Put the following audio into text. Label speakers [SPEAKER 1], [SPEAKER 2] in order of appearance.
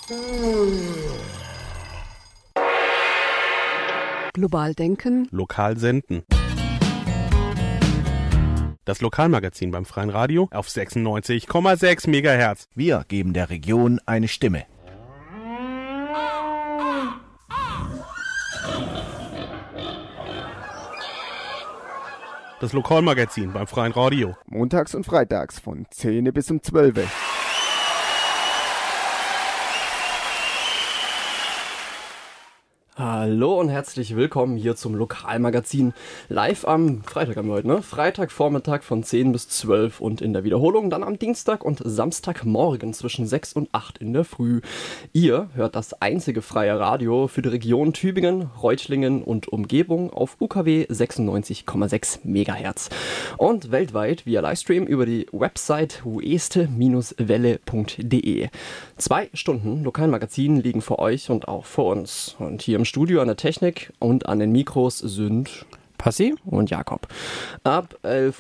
[SPEAKER 1] Global denken.
[SPEAKER 2] Lokal senden. Das Lokalmagazin beim Freien Radio auf 96,6 MHz.
[SPEAKER 3] Wir geben der Region eine Stimme.
[SPEAKER 2] Das Lokalmagazin beim Freien Radio.
[SPEAKER 4] Montags und freitags von 10 bis um 12.
[SPEAKER 5] Hallo und herzlich willkommen hier zum Lokalmagazin. Live am Freitag haben wir heute, ne? Freitagvormittag von 10 bis 12 und in der Wiederholung dann am Dienstag und Samstagmorgen zwischen 6 und 8 in der Früh. Ihr hört das einzige freie Radio für die Region Tübingen, Reutlingen und Umgebung auf UKW 96,6 MHz. Und weltweit via Livestream über die Website ueste-welle.de. 2 Stunden Lokalmagazin liegen vor euch und auch vor uns. Und hier im Studio an der Technik und an den Mikros sind
[SPEAKER 6] Passi
[SPEAKER 5] und Jakob. Ab 11